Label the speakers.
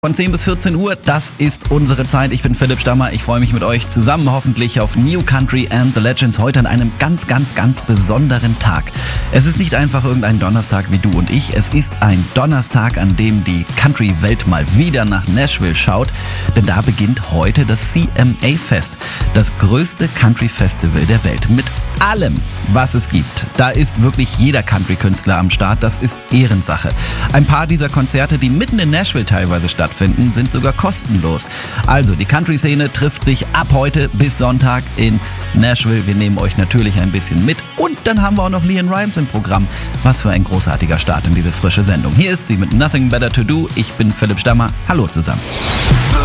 Speaker 1: Von 10 bis 14 Uhr, das ist unsere Zeit. Ich bin Philipp Stammer. Ich freue mich mit euch zusammen hoffentlich auf New Country and the Legends heute an einem ganz besonderen Tag. Es ist nicht einfach irgendein Donnerstag wie du und ich. Es ist ein Donnerstag, an dem die Country-Welt mal wieder nach Nashville schaut. Denn da beginnt heute das CMA-Fest. Das größte Country-Festival der Welt. Mit allem, was es gibt. Da ist wirklich jeder Country-Künstler am Start. Das ist Ehrensache. Ein paar dieser Konzerte, die mitten in Nashville teilweise stattfinden, sind sogar kostenlos. Also die Country-Szene trifft sich ab heute bis Sonntag in Nashville. Wir nehmen euch natürlich ein bisschen mit und dann haben wir auch noch LeAnn Rimes im Programm. Was für ein großartiger Start in diese frische Sendung. Hier ist sie mit Nothing Better to Do. Ich bin Philipp Stammer. Hallo zusammen.